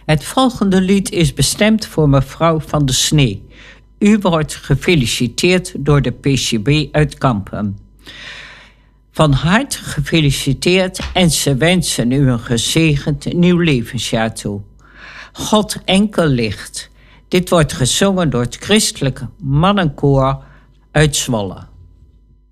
Het volgende lied is bestemd voor mevrouw Van de Snee. U wordt gefeliciteerd door de PCB uit Kampen. Van harte gefeliciteerd en ze wensen u een gezegend nieuw levensjaar toe. God enkel licht. Dit wordt gezongen door het christelijke mannenkoor uit Zwolle.